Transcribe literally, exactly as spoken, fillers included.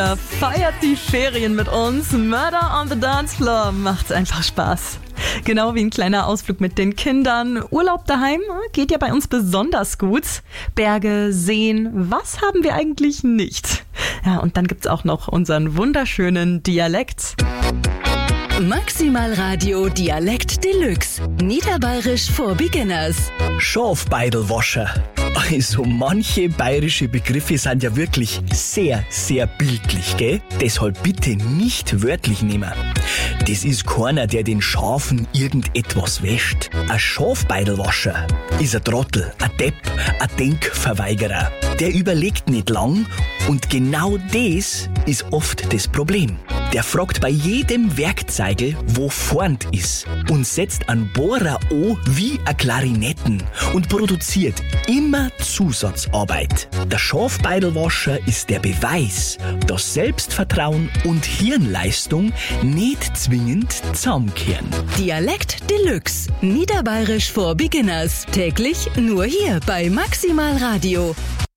Er feiert die Ferien mit uns. Murder on the Dance Floor. Macht's einfach Spaß. Genau wie ein kleiner Ausflug mit den Kindern. Urlaub daheim geht ja bei uns besonders gut. Berge, Seen, was haben wir eigentlich nicht? Ja, und dann gibt's auch noch unseren wunderschönen Dialekt. Maximal Radio Dialekt Deluxe. Niederbayerisch for Beginners. Schafbeidelwascher. Also manche bayerische Begriffe sind ja wirklich sehr, sehr bildlich, gell? Deshalb bitte nicht wörtlich nehmen. Das ist keiner, der den Schafen irgendetwas wäscht. Ein Schafbeidelwascher ist ein Trottel, ein Depp, ein Denkverweigerer. Der überlegt nicht lang und genau das ist oft das Problem. Der fragt bei jedem Werkzeugel, wo vorn ist und setzt einen Bohrer an wie ein Klarinetten und produziert immer Zusatzarbeit. Der Schafbeidelwascher ist der Beweis, dass Selbstvertrauen und Hirnleistung nicht zwingend zusammenkehren. Dialekt Deluxe. Niederbayerisch for Beginners. Täglich nur hier bei Maximal Radio.